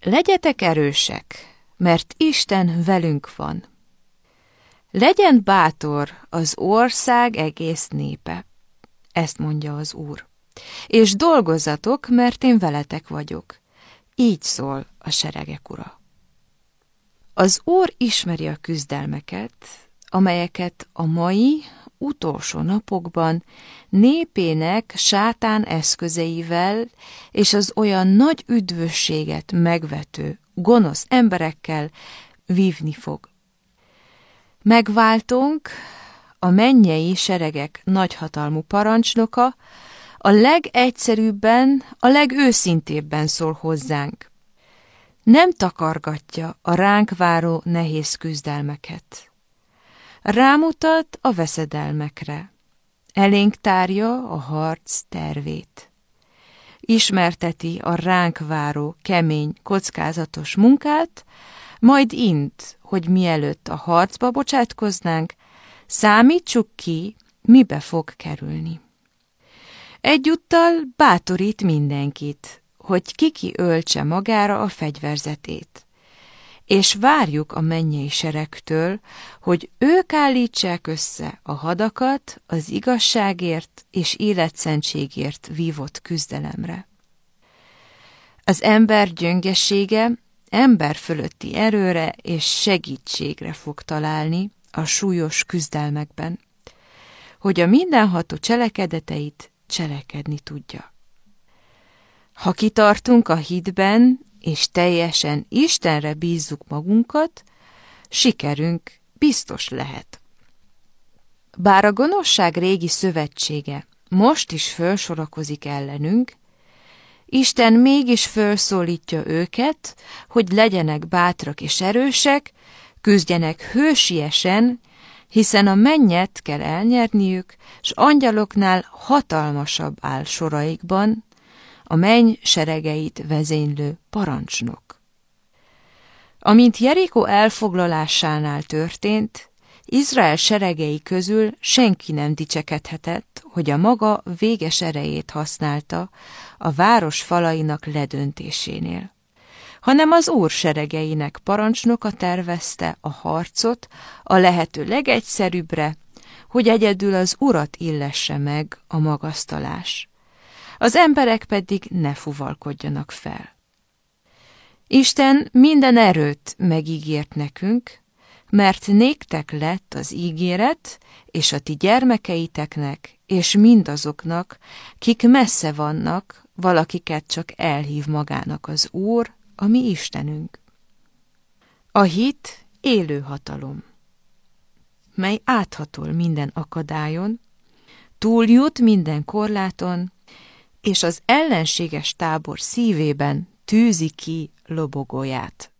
Legyetek erősek, mert Isten velünk van. Legyen bátor az ország egész népe, ezt mondja az Úr. És dolgozzatok, mert én veletek vagyok. Így szól a seregek Ura. Az Úr ismeri a küzdelmeket, amelyeket a mai, utolsó napokban népének sátán eszközeivel és az olyan nagy üdvösséget megvető, gonosz emberekkel vívni fog. Megváltónk, a mennyei seregek nagyhatalmú parancsnoka, a legegyszerűbben, a legőszintébben szól hozzánk. Nem takargatja a ránk váró nehéz küzdelmeket. Rámutat a veszedelmekre. Elénk tárja a harc tervét. Ismerteti a ránk váró kemény, kockázatos munkát, majd int, hogy mielőtt a harcba bocsátkoznánk, számítsuk ki, mibe fog kerülni. Egyúttal bátorít mindenkit, hogy ki öltse magára a fegyverzetét, és várjuk a mennyei seregtől, hogy ők állítsák össze a hadakat az igazságért és életszentségért vívott küzdelemre. Az ember gyöngesége ember fölötti erőre és segítségre fog találni a súlyos küzdelmekben, hogy a mindenható cselekedeteit cselekedni tudja. Ha kitartunk a hitben, és teljesen Istenre bízzuk magunkat, sikerünk biztos lehet. Bár a gonoszság régi szövetsége most is fölsorakozik ellenünk, Isten mégis fölszólítja őket, hogy legyenek bátrak és erősek, küzdjenek hősiesen, hiszen a mennyet kell elnyerniük, s angyaloknál hatalmasabb áll soraikban, a menny seregeit vezénylő parancsnok. Amint Jerikó elfoglalásánál történt, Izrael seregei közül senki nem dicsekedhetett, hogy a maga véges erejét használta a város falainak ledöntésénél, hanem az Úr seregeinek parancsnoka tervezte a harcot a lehető legegyszerűbbre, hogy egyedül az Urat illesse meg a magasztalás. Az emberek pedig ne fuvalkodjanak fel. Isten minden erőt megígért nekünk, mert néktek lett az ígéret, és a ti gyermekeiteknek, és mindazoknak, kik messze vannak, valakiket csak elhív magának az Úr, a mi Istenünk. A hit élő hatalom, mely áthatol minden akadályon, túljut minden korláton, és az ellenséges tábor szívében tűzi ki lobogóját.